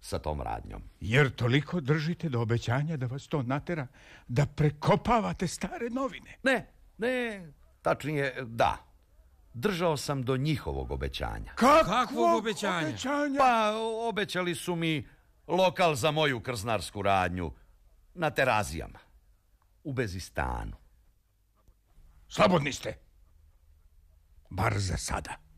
sa tom radnjom. Jer toliko držite do obećanja da vas to natera da prekopavate stare novine? Ne, tačnije da. Držao sam do njihovog obećanja. Kakvog obećanja? Pa obećali su mi lokal za moju krznarsku radnju na Terazijama, u Bezistanu. Slobodni ste. Bar za sada.